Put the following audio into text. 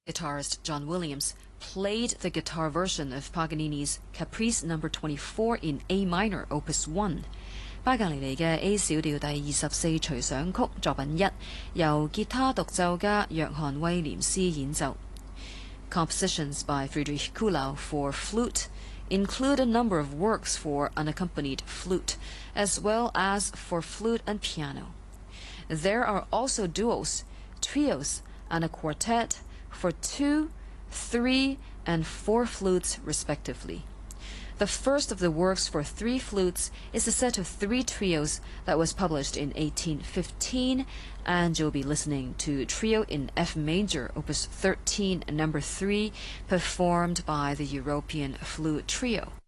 Guitarist John Williams played the guitar version of Paganini's Caprice No. 24 in A minor, Opus 1。巴格尼尼嘅 A 小調第24隨想曲作品1，由吉他獨奏家約翰威廉斯演奏。Compositions by Friedrich Kuhlau for flute include a number of works for unaccompanied flute, as well as for flute and piano. There are also duos, trios, and a quartet for 2, 3, and 4 flutes respectively. The first of the works for 3 flutes is a set of 3 trios that was published in 1815, and you'll be listening to Trio in F major, Opus 13, number 3, performed by the European Flute Trio.